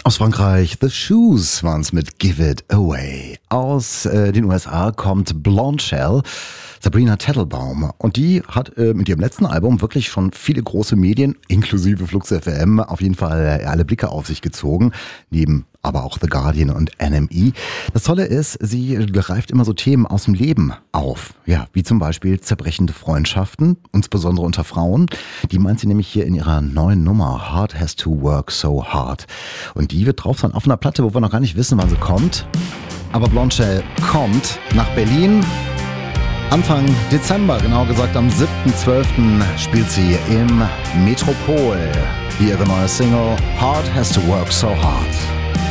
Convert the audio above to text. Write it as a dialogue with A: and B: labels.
A: Aus Frankreich, The Shoes waren's mit Give It Away. Aus den USA kommt Blondshell, Sabrina Tettelbaum. Und die hat mit ihrem letzten Album wirklich schon viele große Medien, inklusive Flux FM, auf jeden Fall alle Blicke auf sich gezogen. Neben aber auch The Guardian und NME. Das Tolle ist, sie greift immer so Themen aus dem Leben auf. Ja, wie zum Beispiel zerbrechende Freundschaften, insbesondere unter Frauen. Die meint sie nämlich hier in ihrer neuen Nummer, Hard Has to Work So Hard. Und die wird drauf sein auf einer Platte, wo wir noch gar nicht wissen, wann sie kommt. Aber Blondshell kommt nach Berlin. Anfang Dezember, genau gesagt am 7.12. spielt sie im Metropol. Hier ihre neue Single, Hard Has to Work So Hard.